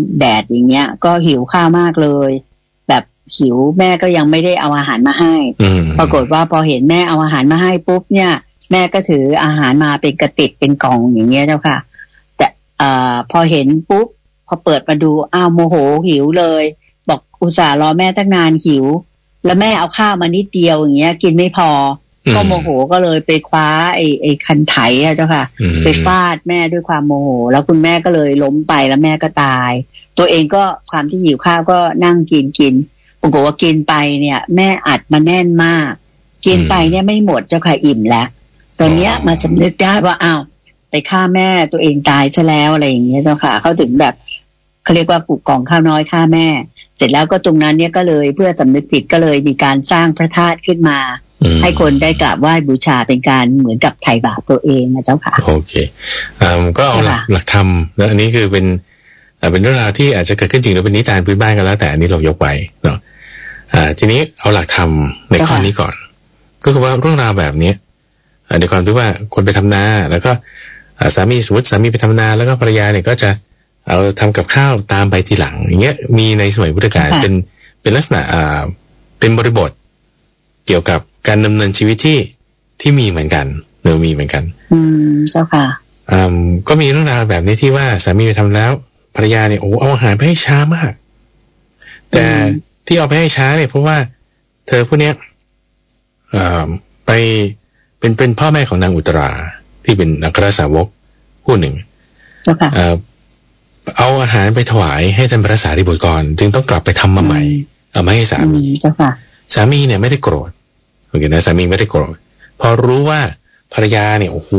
แดดอย่างเงี้ยก็หิวข้าวมากเลยแบบหิวแม่ก็ยังไม่ได้เอาอาหารมาให้ปรากฏว่าพอเห็นแม่เอาอาหารมาให้ปุ๊บเนี่ยแม่ก็ถืออาหารมาเป็นกระติกเป็นกล่องอย่างเงี้ยเจ้าค่ะแต่พอเห็นปุ๊บพอเปิดมาดูอ้าวโมโหหิวเลยบอกอุตส่าห์รอแม่ตั้งนานหิวแล้วแม่เอาข้าวมานิดเดียวอย่างเงี้ยกินไม่พอก็โมโหก็เลยไปคว้าไอ้คันไถอะเจ้าค่ะไปฟาดแม่ด้วยความโมโหแล้วคุณแม่ก็เลยล้มไปแล้วแม่ก็ตายตัวเองก็ความที่หิวข้าวก็นั่งกินปรากฏว่ากินไปเนี่ยแม่อัดมาแน่นมากกินไปเนี่ยไม่หมดเจ้าค่ะอิ่มแล้วตอนเนี้ยมาสำนึกได้ว่าอ้าวไปฆ่าแม่ตัวเองตายซะแล้วอะไรอย่างเงี้ยเจ้าค่ะเขาถึงแบบเขาเรียกว่ากุกองข้าวน้อยฆ่าแม่เสร็จแล้วก็ตรงนั้นเนี่ยก็เลยเพื่อสำนึกผิดก็เลยมีการสร้างพระธาตุขึ้นมาให้คนได้กราบไหว้บูชาเป็นการเหมือนกับไถ่บาปตัวเองนะเจ้าค่ะโอเคก็เอาหลักธรรมแล้วอันนี้คือเป็นเรื่องราวที่อาจจะเกิดขึ้นจริงหรือเป็นนิทานพื้นบ้านกันแล้วแต่อันนี้เรายกไว้เนาะทีนี้เอาหลักธรรมในข้อนี้ก่อนก็คือว่าเรื่องราวแบบนี้ในความที่ว่าคนไปทำนาแล้วก็สามีสมมติสามีไปทำนาแล้วก็ภรรยาเนี่ยก็จะเอาทำกับข้าวตามไปทีหลังอย่างเงี้ยมีในสมัยพุทธกาลเป็นลักษณะเป็นบริบทเกี่ยวกับการดำเนินชีวิตที่มีเหมือนกันมีเหมือนกันเจ้าค่ะก็มีเรื่องราวแบบนี้ที่ว่าสามีไปทำแล้วภรรยาเนี่ยโอ้เอาอาหารไปให้ช้ามากแต่ที่เอาไปให้ช้าเนี่ยเพราะว่าเธอผู้เนี้ยไปเป็นพ่อแม่ของนางอุตราที่เป็นอัครสาวกผู้หนึ่งเจ้าค่ะเอาอาหารไปถวายให้ท่านพระสารีบุตรก่อนจึงต้องกลับไปทำมาใหม่เอามาให้สามีเจ้าค่ะสามีเนี่ยไม่ได้โกรธโอเคนะสามีไม่ได้โกรธพอรู้ว่าภรรยาเนี่ยโอ้โห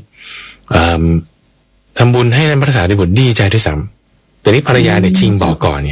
ทำบุญให้ท่านพระสารีบุตรดีใจด้วยซ้ำแต่นี่ภรรยาเนี่ยชิงบอกก่อน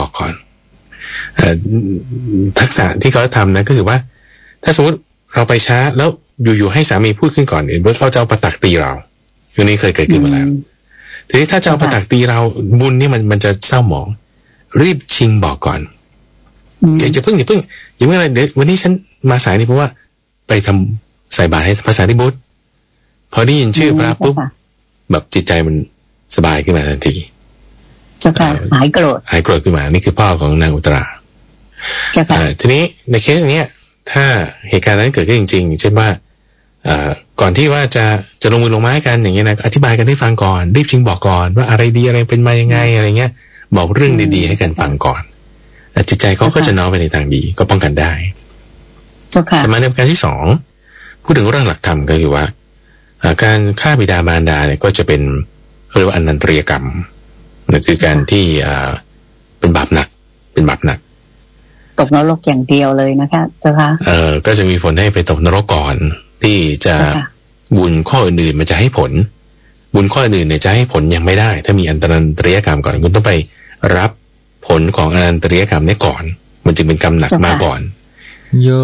ทักษะที่เขาทำนะก็คือว่าถ้าสมมติเราไปช้าแล้วอยู่ๆให้สามีพูดขึ้นก่อนเมื่อเขาจะเอาประตักตีเราอย่างนี้เคยเกิดขึ้นมาแล้วทีนี้ถ้าจะเอาประตักตีเราบุญนี่มันจะเศร้าหมองรีบชิงบอกก่อนอย่าเพิ่งอะไรเดี๋ยววันนี้ฉันมาสายนี่เพราะว่าไปทำใส่บาตรให้พระสารีบุตรพอได้ยินชื่อพระปุ๊บแบบจิตใจมันสบายขึ้นมาทันทีหายโกรธขึ้นมานี่คือพ่อของนางอุตราทีนี้ในเคสนี้ถ้าเหตุการณ์นั้นเกิดขึ้นจริงๆเช่นว่าก่อนที่ว่าจะลงมือลงไม้กันอย่างเงี้ยนะอธิบายกันให้ฟังก่อนรีบชิงบอกก่อนว่าอะไรดีอะไรเป็นมายังไงอะไรเงี้ยบอกเรื่องดีๆให้กันฟังก่อนจิตใจเขาก็จะน้อมไปในทางดีก็ป้องกันได้แต่มาในประการที่สองพูดถึงเรื่องหลักธรรมก็คือว่าการฆ่าบิดามารดาเนี่ยก็จะเป็นเรียกว่าอนันตริยกรรมนั่นคือการที่เป็นบาปหนักตกนรกอย่างเดียวเลยนะคะเจ้าค่ะก็จะมีผลให้ไปตกนรกก่อนที่จะบุญข้ออื่นๆมันจะให้ผลบุญข้ออื่นเนี่ยจะให้ผลยังไม่ได้ถ้ามีอนันตริยกรรมก่อนคุณต้องไปรับผลของอนันตริยกรรมนี้ก่อนมันจึงเป็นกรรมหนักมาก่อน